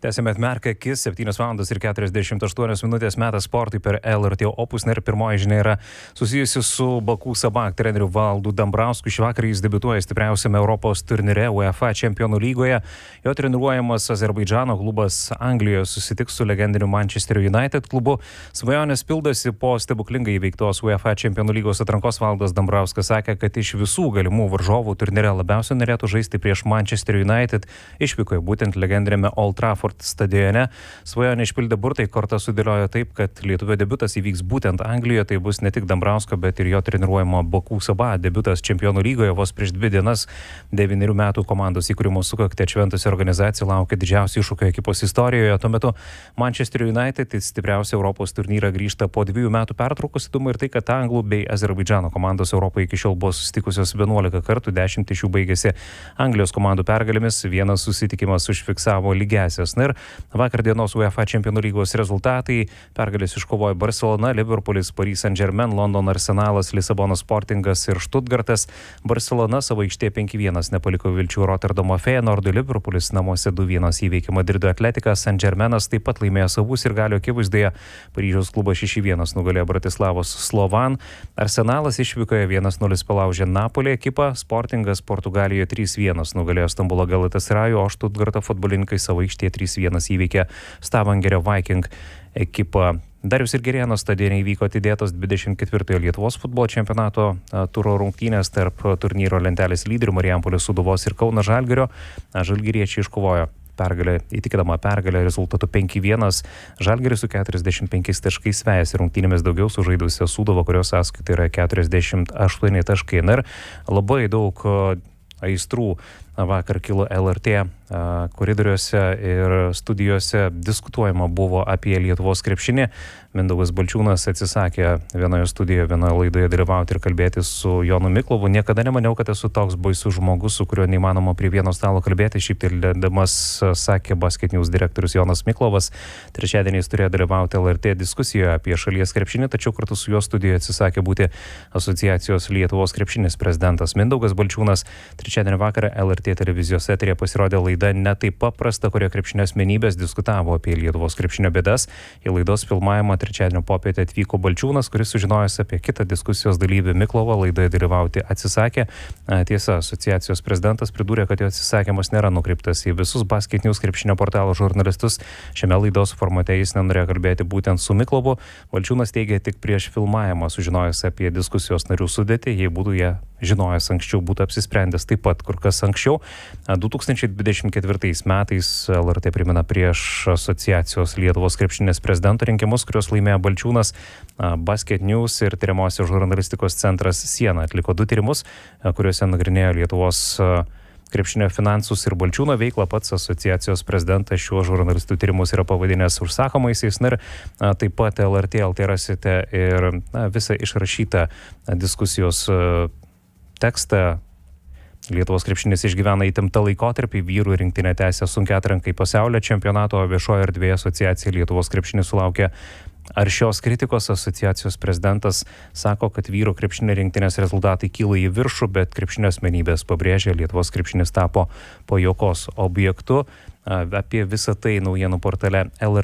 Tęsime atmerkę akis, 7:48 metas sportui per LRT Opus. Ir pirmoji žinia yra susijusi su Baku Sabak treneriu Valdu Dambrausku. Šįvakar jis debiutuoja stipriausiame Europos turnyre UEFA Čempionų lygoje. Jo treniruojamas Azerbaidžano klubas Anglijoje susitiks su legendiniu Manchester United klubu. Svajonės pildosi po stebuklingai įveiktos UEFA Čempionų lygos atrankos. Valdas Dambrauskas sakė, kad iš visų galimų varžovų turnyre labiausiai norėtų žaisti prieš Manchester United. Išvykoje būtent legendinėme Old Trafford stadione. Svajonę išpildė burtai, kortą sudėliojo taip, kad lietuvio debiutas įvyks būtent Anglijoje. Tai bus ne tik Dambrausko, bet ir jo treniruojamo Baku Sabak debiutas Čempionų lygoje. Vos prieš 2 dienas 9 metų komandos įkūrimo sukaktį atšventusi organizacija laukia didžiausių iššūkių ekipos istorijoje. Tuo metu Manchester United į stipriausią Europos turnyrą grįžta po 2 metų pertraukos. Įdomu ir tai, kad anglų bei Azerbaidžano komandos Europoje iki šiol buvo susitikusios 11 kartų, 10 iš jų baigėsi Anglijos komandų pergalėmis, vienas susitikimas užfiksavo lygiąsias. Ir vakar dienos UEFA Čempionų lygos rezultatai: pergalės iškovojo Barcelona, Liverpoolis, Paris Saint-Germain, Londono Arsenalas, Lisabono Sportingas ir Stuttgartas. Barcelona savo aikštėje 5-1 nepaliko vilčių Rotterdamo Feyenoordui, Liverpoolis namuose 2-1 įveikė Madrido Atletiką, Saint-Germainas taip pat laimėjo savus ir galio akivaizdoje. Paryžiaus klubas 6-1 nugalėjo Bratislavos Slovan, Arsenalas išvykoje 1-0 palaužė Napolį ekipą, Sportingas Portugalijoje 3-1 nugalėjo Stambulo Galatasarayų, o Stuttgarto futbolininkai savo aikštėje 3-1 įveikė Stavangerio Viking ekipą. Dariaus ir Girėno stadione įvyko atidėtos 24 Lietuvos futbolo čempionato turo rungtynės tarp turnyro lentelės lyderių Marijampolės Sūduvos ir Kauno Žalgirio. Žalgiriečiai iškovojo pergalę, įtikėdama pergalę rezultatu 5-1. Žalgiris su 45 taškais vejasi rungtynėmis daugiau sužaidusią Sūduvą, kurios sąskaita yra 48 taškai. Ir labai daug aistrų vakar kilo LRT koridoriuose ir studijose. Diskutuojama buvo apie Lietuvos krepšinį. Mindaugas Balčiūnas atsisakė vienoje studijoje, vienoje laidoje dalyvauti ir kalbėti su Jonu Miklovu. Niekada nemaniau, kad esu toks baisus žmogus, su kuriuo neįmanoma prie vieno stalo kalbėti. Šyptelėdamas sakė Basket News direktorius Jonas Miklovas. Trečiadieniais turėjo dalyvauti LRT diskusijoje apie šalies krepšinį, tačiau kartu su juo studijoje atsisakė būti asociacijos Lietuvos krepšinis prezidentas Mindaugas Balčiūnas. Trečiadienį vakarą LRT televizijos eteryje pasirodė laida Ne taip paprasta, kurioje krepšinio asmenybės diskutavo apie Lietuvos krepšinio bėdas. Į laidos filmavimą trečiadienio popietę atvyko Balčiūnas, kuris sužinojęs apie kitą diskusijos dalyvį Miklovą laidoje dalyvauti atsisakė. Tiesa, asociacijos prezidentas pridūrė, kad jo atsisakymas nėra nukreiptas į visus Basket News krepšinio portalo žurnalistus. Šiame laidos formate jis nenorėjo kalbėti būtent su Miklovu. Balčiūnas teigė tik prieš filmavimą sužinojęs apie diskusijos narių sudėtį. Jei būtų jie žinojęs anksčiau, būtų apsisprendęs taip pat kur kas anksčiau. 2024 metais LRT primena prieš asociacijos Lietuvos krepšinės prezidento rinkimus, kuriuos laimėjo Balčiūnas. Basket News ir tyriamosios žurnalistikos centras Siena atliko 2 tyrimus, kuriuose nagrinėjo Lietuvos krepšinio finansus ir Balčiūno veiklą. Pats asociacijos prezidentas šiuo žurnalistų tyrimus yra pavadinęs užsakomaisiais. Ir taip pat LRT LT rasite ir visą išrašytą diskusijos tekstą. Lietuvos krepšinis išgyvena įtemptą laikotarpį, vyrų rinktinė tęsia sunkią atranką į pasaulio čempionato, viešoje erdvėje asociacija Lietuvos krepšinis sulaukė aršios kritikos. Asociacijos prezidentas sako, kad vyrų krepšinio rinktinės rezultatai kyla į viršų, bet krepšinio asmenybės pabrėžia, Lietuvos krepšinis tapo pajuokos objektu. Apie visą tai naujienų portale LRT